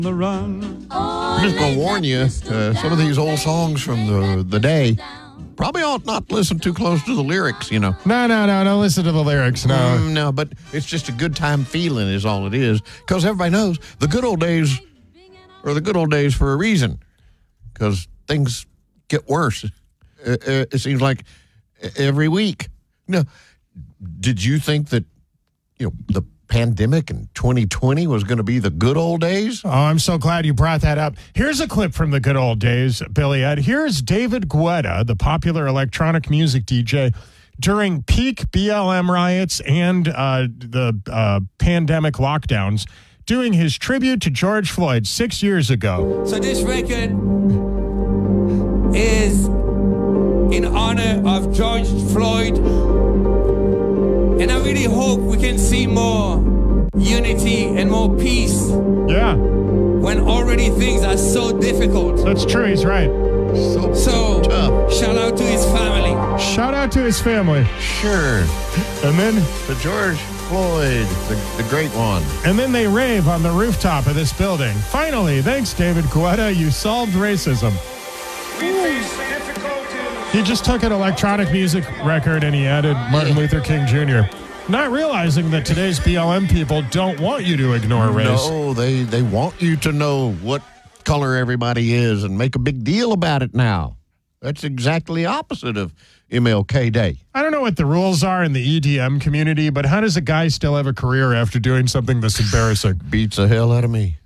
the run. I'm just going to warn you, some of these old songs from the day probably ought not to listen too close to the lyrics, you know. No, don't listen to the lyrics, no. No, but it's just a good time feeling is all it is, because everybody knows the good old days are the good old days for a reason, because things get worse. It seems like every week. Now, did you think that, the pandemic in 2020 was going to be the good old days? Oh, I'm so glad you brought that up. Here's a clip from the good old days, Billy Ed. Here's David Guetta, the popular electronic music DJ, during peak BLM riots and the pandemic lockdowns, doing his tribute to George Floyd 6 years ago. So this record is in honor of George Floyd, and I really hope we can see more unity and more peace. Yeah. When already things are so difficult. That's true, he's right. So tough. Shout out to his family. Shout out to his family. Sure. And then The George Floyd, the great one. And then they rave on the rooftop of this building. Finally, thanks, David Guetta, you solved racism. We face difficulties. He just took an electronic music record and he added Martin Luther King Jr., not realizing that today's BLM people don't want you to ignore race. No, they want you to know what color everybody is and make a big deal about it now. That's exactly opposite of MLK Day. I don't know what the rules are in the EDM community, but how does a guy still have a career after doing something this embarrassing? Beats the hell out of me.